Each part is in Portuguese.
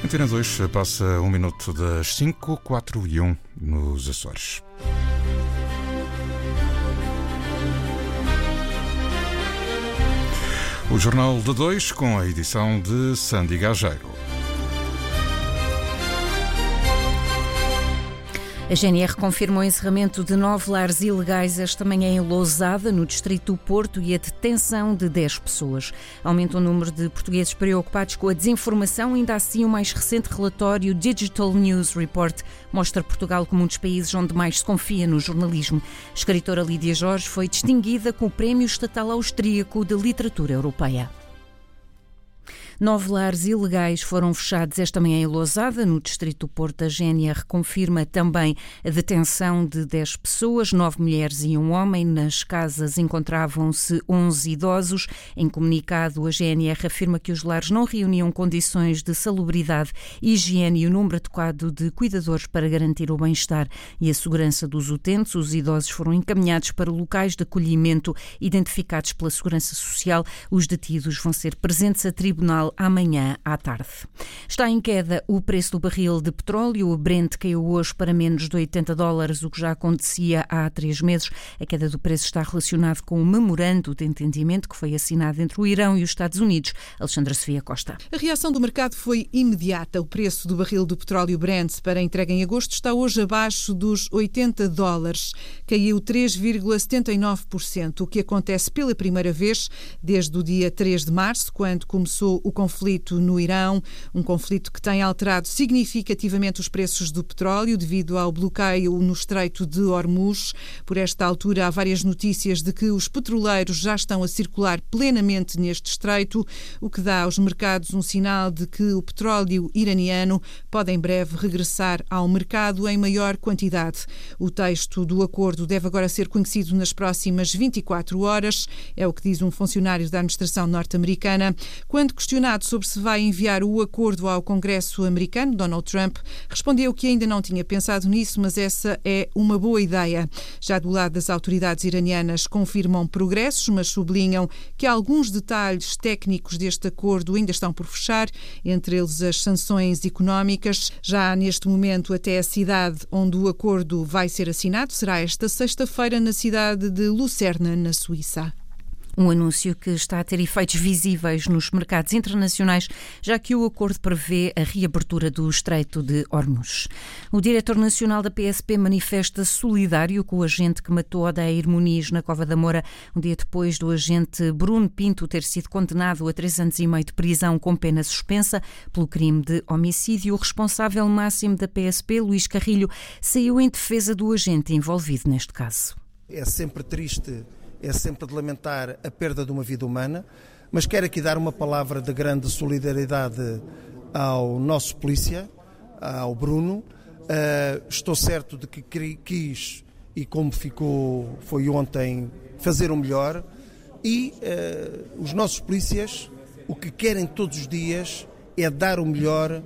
Antena 2 passa 1 minuto das 5, 4 e 1 nos Açores. O Jornal de 2 com a edição de Sandy Gageiro. A GNR confirmou o encerramento de 9 lares ilegais esta manhã em Lousada, no distrito do Porto, e a detenção de 10 pessoas. Aumenta o número de portugueses preocupados com a desinformação. Ainda assim, o mais recente relatório Digital News Report mostra Portugal como um dos países onde mais se confia no jornalismo. A escritora Lídia Jorge foi distinguida com o Prémio Estatal Austríaco de Literatura Europeia. 9 lares ilegais foram fechados esta manhã em Lousada, no distrito do Porto. A GNR confirma também a detenção de 10 pessoas, 9 mulheres e um homem. Nas casas encontravam-se 11 idosos. Em comunicado, a GNR afirma que os lares não reuniam condições de salubridade, higiene e o número adequado de cuidadores para garantir o bem-estar e a segurança dos utentes. Os idosos foram encaminhados para locais de acolhimento identificados pela Segurança Social. Os detidos vão ser presentes a tribunal amanhã à tarde. Está em queda o preço do barril de petróleo. O Brent caiu hoje para menos de $80, o que já acontecia há 3 meses. A queda do preço está relacionada com o memorando de entendimento que foi assinado entre o Irão e os Estados Unidos. Alexandra Sofia Costa. A reação do mercado foi imediata. O preço do barril do petróleo Brent para entrega em agosto está hoje abaixo dos $80. Caiu 3,79%, o que acontece pela primeira vez desde o dia 3 de março, quando começou o conflito no Irão, um conflito que tem alterado significativamente os preços do petróleo devido ao bloqueio no Estreito de Hormuz. Por esta altura, há várias notícias de que os petroleiros já estão a circular plenamente neste estreito, o que dá aos mercados um sinal de que o petróleo iraniano pode em breve regressar ao mercado em maior quantidade. O texto do acordo deve agora ser conhecido nas próximas 24 horas, é o que diz um funcionário da administração norte-americana. Quando questionado sobre se vai enviar o acordo ao Congresso americano, Donald Trump respondeu que ainda não tinha pensado nisso, mas essa é uma boa ideia. Já do lado das autoridades iranianas confirmam progressos, mas sublinham que alguns detalhes técnicos deste acordo ainda estão por fechar, entre eles as sanções económicas. Já neste momento, até a cidade onde o acordo vai ser assinado será esta sexta-feira na cidade de Lucerna, na Suíça. Um anúncio que está a ter efeitos visíveis nos mercados internacionais, já que o acordo prevê a reabertura do Estreito de Hormuz. O diretor nacional da PSP manifesta solidário com o agente que matou Odair Muniz na Cova da Moura, um dia depois do agente Bruno Pinto ter sido condenado a 3 anos e meio de prisão com pena suspensa pelo crime de homicídio. O responsável máximo da PSP, Luís Carrilho, saiu em defesa do agente envolvido neste caso. É sempre triste, é sempre de lamentar a perda de uma vida humana, mas quero aqui dar uma palavra de grande solidariedade ao nosso polícia, ao Bruno. Estou certo de que quis, e como foi ontem, fazer o melhor. E os nossos polícias, o que querem todos os dias é dar o melhor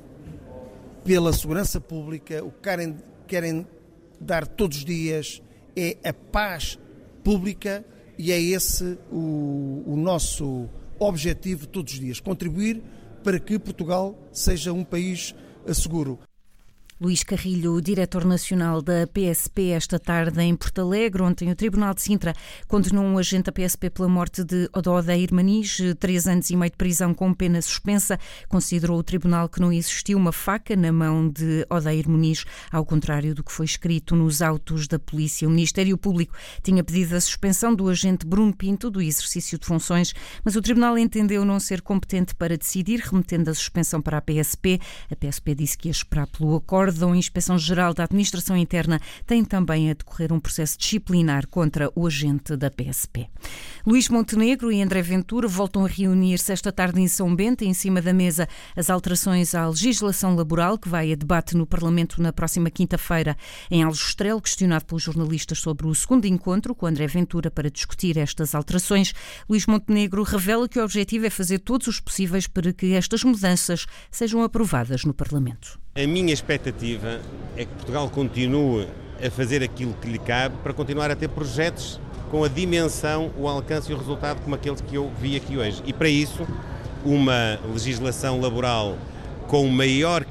pela segurança pública. O que querem dar todos os dias é a paz pública, e é esse o nosso objetivo todos os dias, contribuir para que Portugal seja um país seguro. Luís Carrilho, diretor nacional da PSP, esta tarde em Porto Alegre. Ontem o Tribunal de Sintra condenou um agente da PSP pela morte de Odair Muniz, 3 anos e meio de prisão com pena suspensa. Considerou o Tribunal que não existiu uma faca na mão de Odair Muniz, ao contrário do que foi escrito nos autos da polícia. O Ministério Público tinha pedido a suspensão do agente Bruno Pinto do exercício de funções, mas o Tribunal entendeu não ser competente para decidir, remetendo a suspensão para a PSP. A PSP disse que ia esperar pelo acordo. A Inspeção-Geral da Administração Interna tem também a decorrer um processo disciplinar contra o agente da PSP. Luís Montenegro e André Ventura voltam a reunir-se esta tarde em São Bento, em cima da mesa as alterações à legislação laboral, que vai a debate no Parlamento na próxima quinta-feira. Em Aljustrel, questionado pelos jornalistas sobre o segundo encontro com André Ventura para discutir estas alterações, Luís Montenegro revela que o objetivo é fazer todos os possíveis para que estas mudanças sejam aprovadas no Parlamento. A minha expectativa é que Portugal continue a fazer aquilo que lhe cabe para continuar a ter projetos com a dimensão, o alcance e o resultado como aqueles que eu vi aqui hoje. E para isso, uma legislação laboral com maior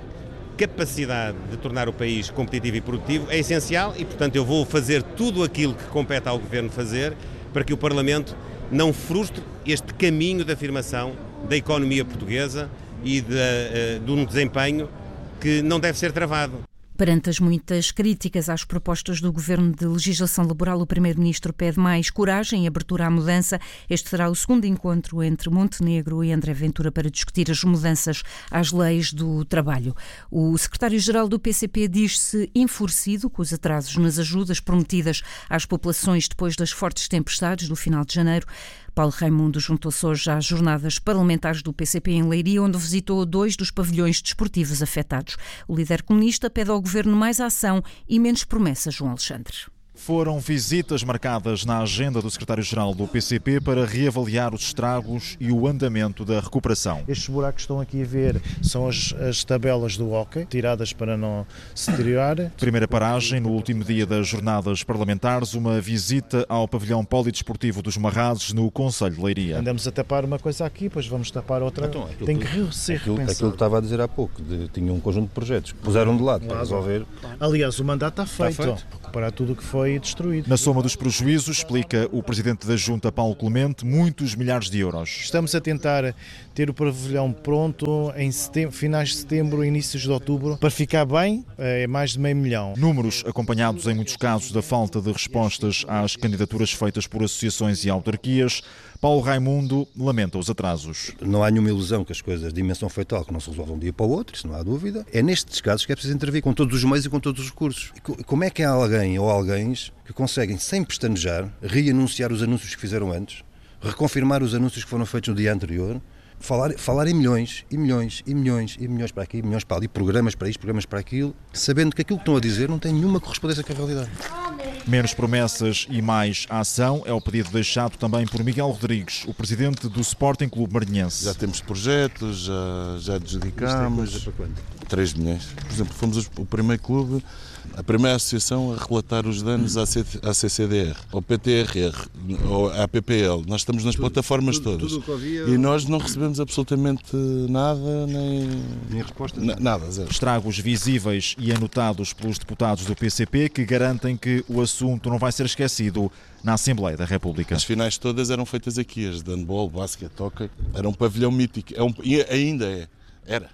capacidade de tornar o país competitivo e produtivo é essencial e, portanto, eu vou fazer tudo aquilo que compete ao Governo fazer para que o Parlamento não frustre este caminho de afirmação da economia portuguesa e de um desempenho que não deve ser travado. Perante as muitas críticas às propostas do Governo de legislação laboral, o Primeiro-Ministro pede mais coragem e abertura à mudança. Este será o segundo encontro entre Montenegro e André Ventura para discutir as mudanças às leis do trabalho. O secretário-geral do PCP diz-se enfurecido com os atrasos nas ajudas prometidas às populações depois das fortes tempestades do final de janeiro. Paulo Raimundo juntou-se hoje às jornadas parlamentares do PCP em Leiria, onde visitou 2 dos pavilhões desportivos afetados. O líder comunista pede ao Governo mais ação e menos promessas, João Alexandre. Foram visitas marcadas na agenda do secretário-geral do PCP para reavaliar os estragos e o andamento da recuperação. Estes buracos que estão aqui a ver são as tabelas do hóquei, tiradas para não se deteriorar. Primeira paragem no último dia das jornadas parlamentares, uma visita ao pavilhão polidesportivo dos Marrazes, no concelho de Leiria. Andamos a tapar uma coisa aqui, depois vamos tapar outra. Então, tem que ser repensado. Aquilo que estava a dizer há pouco, tinha um conjunto de projetos que puseram de lado para resolver. Aliás, o mandato está feito. Recuperar tudo o que foi destruído. Na soma dos prejuízos, explica o presidente da Junta, Paulo Clemente, muitos milhares de euros. Estamos a tentar ter o pavilhão pronto em finais de setembro, inícios de outubro, para ficar bem, é mais de $500 000. Números acompanhados em muitos casos da falta de respostas às candidaturas feitas por associações e autarquias. Paulo Raimundo lamenta os atrasos. Não há nenhuma ilusão que as coisas de dimensão foi tal que não se resolvam de um dia para o outro, isso não há dúvida. É nestes casos que é preciso intervir com todos os meios e com todos os recursos. E como é que há alguém ou alguém que conseguem, sem pestanejar, reanunciar os anúncios que fizeram antes, reconfirmar os anúncios que foram feitos no dia anterior, falar em milhões, e milhões, e milhões, e milhões para aqui, milhões para ali, programas para isto, programas para aquilo, sabendo que aquilo que estão a dizer não tem nenhuma correspondência com a realidade. Menos promessas e mais ação é o pedido deixado também por Miguel Rodrigues, o presidente do Sporting Clube Marinhense. Já temos projetos, já adjudicámos. 3 milhões. Por exemplo, fomos o primeiro clube, a primeira associação a relatar os danos à CCDR, ao PTRR, à PPL. Nós estamos nas plataformas todas. E nós não recebemos absolutamente nada, nem resposta. Nada, zero. Estragos visíveis e anotados pelos deputados do PCP que garantem que o assunto não vai ser esquecido na Assembleia da República. As finais todas eram feitas aqui, as de handball, basquete, hóquei. Era um pavilhão mítico. E ainda é. Era.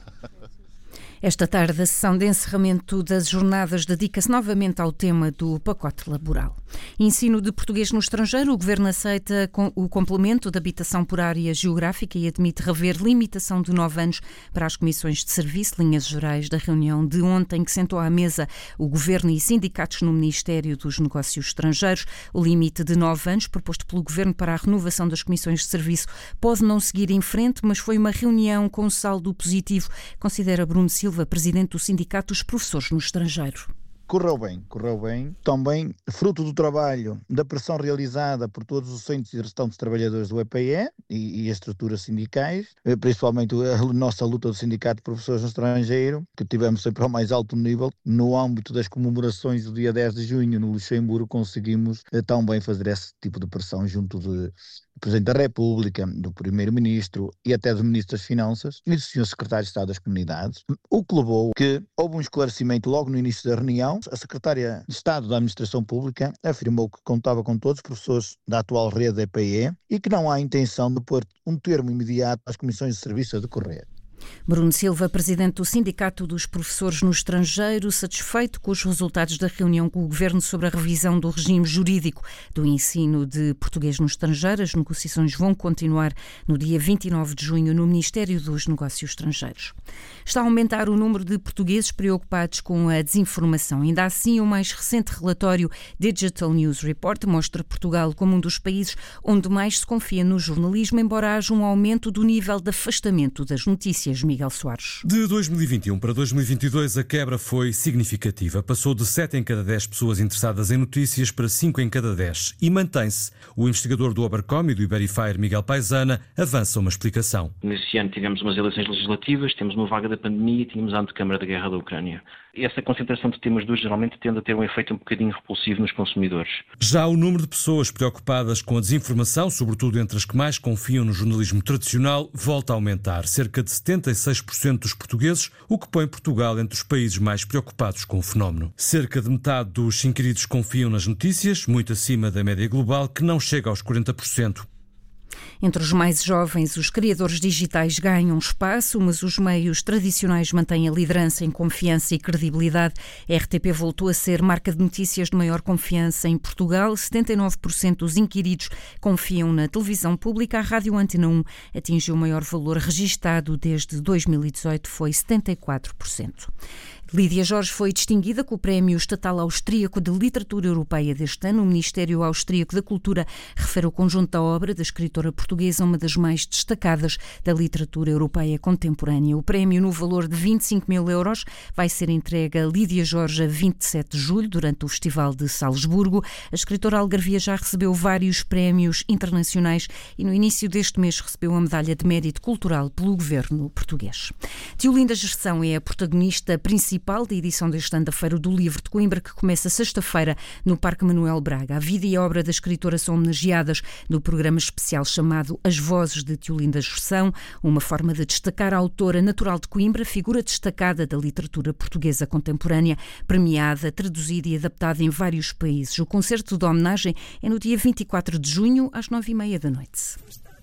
Esta tarde, a sessão de encerramento das jornadas dedica-se novamente ao tema do pacote laboral. Ensino de português no estrangeiro. O Governo aceita o complemento de habitação por área geográfica e admite rever limitação de 9 anos para as comissões de serviço. Linhas gerais da reunião de ontem que sentou à mesa o Governo e sindicatos no Ministério dos Negócios Estrangeiros. O limite de 9 anos proposto pelo Governo para a renovação das comissões de serviço pode não seguir em frente, mas foi uma reunião com saldo positivo, considera Bruno Silva, presidente do Sindicato dos Professores no Estrangeiro. Correu bem. Também fruto do trabalho, da pressão realizada por todos os centros e restantes trabalhadores do EPE e as estruturas sindicais, principalmente a nossa luta do Sindicato de Professores no Estrangeiro, que tivemos sempre ao mais alto nível. No âmbito das comemorações do dia 10 de junho no Luxemburgo, conseguimos também fazer esse tipo de pressão junto do Presidente da República, do Primeiro-Ministro e até do Ministro das Finanças e do Sr. Secretário de Estado das Comunidades, o que levou que houve um esclarecimento logo no início da reunião. A Secretária de Estado da Administração Pública afirmou que contava com todos os professores da atual rede EPE e que não há intenção de pôr um termo imediato às comissões de serviço a decorrer. Bruno Silva, presidente do Sindicato dos Professores no Estrangeiro, satisfeito com os resultados da reunião com o Governo sobre a revisão do regime jurídico do ensino de português no estrangeiro. As negociações vão continuar no dia 29 de junho no Ministério dos Negócios Estrangeiros. Está a aumentar o número de portugueses preocupados com a desinformação. Ainda assim, o mais recente relatório Digital News Report mostra Portugal como um dos países onde mais se confia no jornalismo, embora haja um aumento do nível de afastamento das notícias. Miguel Soares. De 2021 para 2022, a quebra foi significativa. Passou de 7 em cada 10 pessoas interessadas em notícias para 5 em cada 10. E mantém-se. O investigador do Obercom e do Iberifair, Miguel Paisana, avança uma explicação. Neste ano tivemos umas eleições legislativas, temos uma vaga da pandemia e tínhamos a antecâmara da guerra da Ucrânia. Essa concentração de temas dois geralmente tende a ter um efeito um bocadinho repulsivo nos consumidores. Já o número de pessoas preocupadas com a desinformação, sobretudo entre as que mais confiam no jornalismo tradicional, volta a aumentar. Cerca de 70% 66% dos portugueses, o que põe Portugal entre os países mais preocupados com o fenómeno. Cerca de metade dos inquiridos confiam nas notícias, muito acima da média global, que não chega aos 40%. Entre os mais jovens, os criadores digitais ganham espaço, mas os meios tradicionais mantêm a liderança em confiança e credibilidade. A RTP voltou a ser marca de notícias de maior confiança em Portugal. 79% dos inquiridos confiam na televisão pública. A Rádio Antena 1 atingiu o maior valor registado desde 2018, foi 74%. Lídia Jorge foi distinguida com o Prémio Estatal Austríaco de Literatura Europeia deste ano. O Ministério Austríaco da Cultura refere o conjunto da obra da escritora portuguesa, uma das mais destacadas da literatura europeia contemporânea. O prémio, no valor de 25 mil euros, vai ser entregue a Lídia Jorge a 27 de julho, durante o Festival de Salzburgo. A escritora algarvia já recebeu vários prémios internacionais e no início deste mês recebeu a Medalha de Mérito Cultural pelo governo português. Teolinda Gerção é a protagonista principal da edição deste ano da Feira do Livro de Coimbra, que começa sexta-feira no Parque Manuel Braga. A vida e a obra da escritora são homenageadas no programa especial chamado As Vozes de Teolinda Gerção, uma forma de destacar a autora natural de Coimbra, figura destacada da literatura portuguesa contemporânea, premiada, traduzida e adaptada em vários países. O concerto de homenagem é no dia 24 de junho, às 9h30 da noite.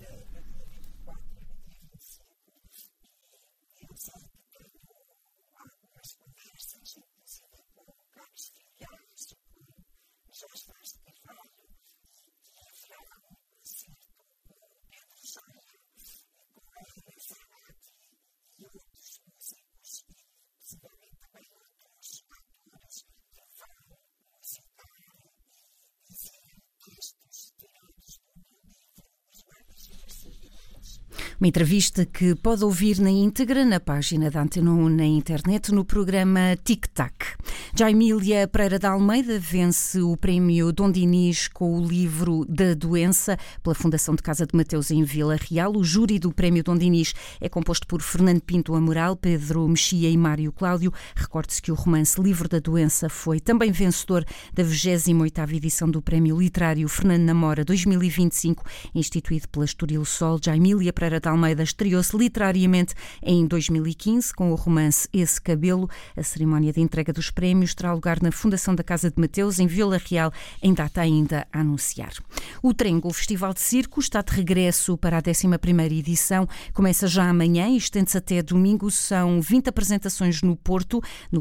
Uma entrevista que pode ouvir na íntegra na página da Antena 1 na internet, no programa Tic Tac. Jaimília Pereira de Almeida vence o prémio Dom Dinis com o livro Da Doença, pela Fundação de Casa de Mateus em Vila Real. O júri do prémio Dom Dinis é composto por Fernando Pinto Amoral, Pedro Mexia e Mário Cláudio. Recorde-se que o romance Livro da Doença foi também vencedor da 28ª edição do Prémio Literário Fernando Namora 2025, instituído pela Estoril Sol. Jaimília Pereira de Almeida estreou-se literariamente em 2015 com o romance Esse Cabelo. A cerimónia de entrega dos prémios terá lugar na Fundação da Casa de Mateus, em Vila Real, em data ainda a anunciar. O Trengo, o Festival de Circo, está de regresso para a 11ª edição. Começa já amanhã e estende-se até domingo. São 20 apresentações no Porto,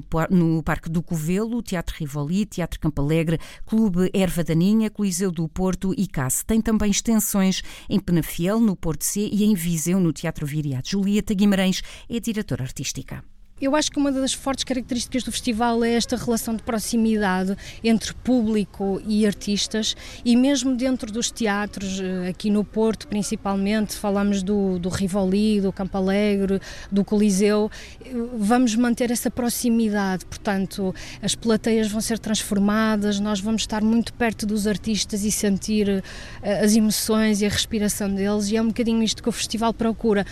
no Parque do Covelo, Teatro Rivoli, Teatro Campo Alegre, Clube Erva Daninha, Coliseu do Porto e CAS. Tem também extensões em Penafiel, no Porto C e em Viseu, no Teatro Viriato. Julieta Guimarães é a diretora artística. Eu acho que uma das fortes características do festival é esta relação de proximidade entre público e artistas, e mesmo dentro dos teatros, aqui no Porto principalmente, falamos do Rivoli, do Campo Alegre, do Coliseu, vamos manter essa proximidade, portanto as plateias vão ser transformadas, nós vamos estar muito perto dos artistas e sentir as emoções e a respiração deles, e é um bocadinho isto que o festival procura,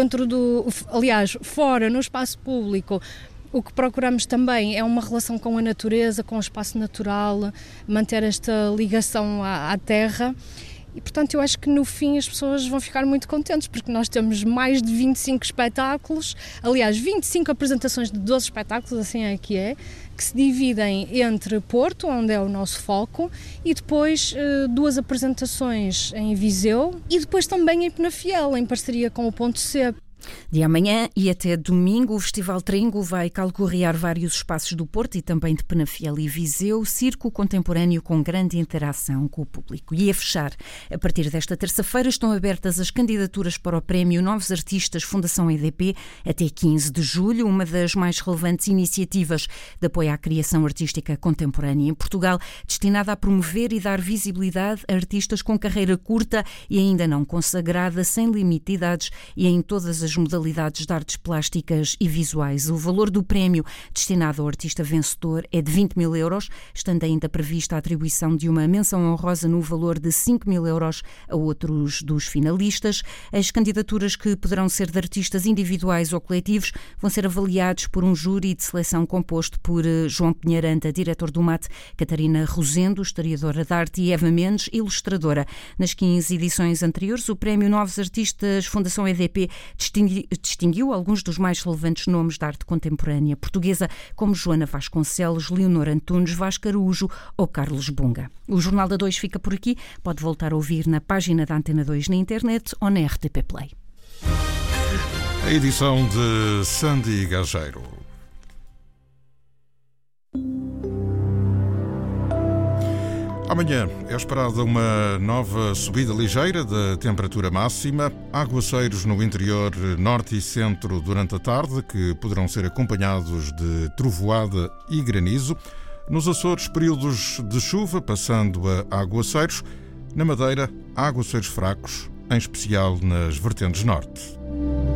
fora, no espaço público. O que procuramos também é uma relação com a natureza, com o espaço natural, manter esta ligação à terra. E, portanto, eu acho que no fim as pessoas vão ficar muito contentes, porque nós temos mais de 25 espetáculos, 25 apresentações de 12 espetáculos, assim é, que se dividem entre Porto, onde é o nosso foco, e depois 2 apresentações em Viseu e depois também em Penafiel, em parceria com o Ponto C. De amanhã e até domingo, o Festival Trengo vai calcorrear vários espaços do Porto e também de Penafiel e Viseu, circo contemporâneo com grande interação com o público. E a fechar, a partir desta terça-feira estão abertas as candidaturas para o Prémio Novos Artistas Fundação EDP até 15 de julho, uma das mais relevantes iniciativas de apoio à criação artística contemporânea em Portugal, destinada a promover e dar visibilidade a artistas com carreira curta e ainda não consagrada, sem limite de idades e em todas as modalidades de artes plásticas e visuais. O valor do prémio destinado ao artista vencedor é de 20 mil euros, estando ainda prevista a atribuição de uma menção honrosa no valor de 5 mil euros a outros dos finalistas. As candidaturas, que poderão ser de artistas individuais ou coletivos, vão ser avaliados por um júri de seleção composto por João Pinheiranta, diretor do MAT, Catarina Rosendo, historiadora de arte, e Eva Mendes, ilustradora. Nas 15 edições anteriores, o prémio Novos Artistas Fundação EDP destina distinguiu alguns dos mais relevantes nomes da arte contemporânea portuguesa, como Joana Vasconcelos, Leonor Antunes, Vasco Araújo ou Carlos Bunga. O Jornal da 2 fica por aqui. Pode voltar a ouvir na página da Antena 2 na internet ou na RTP Play. A edição de Sandy Gageiro. Amanhã é esperada uma nova subida ligeira da temperatura máxima, aguaceiros no interior norte e centro durante a tarde, que poderão ser acompanhados de trovoada e granizo. Nos Açores, períodos de chuva, passando a aguaceiros. Na Madeira, aguaceiros fracos, em especial nas vertentes norte.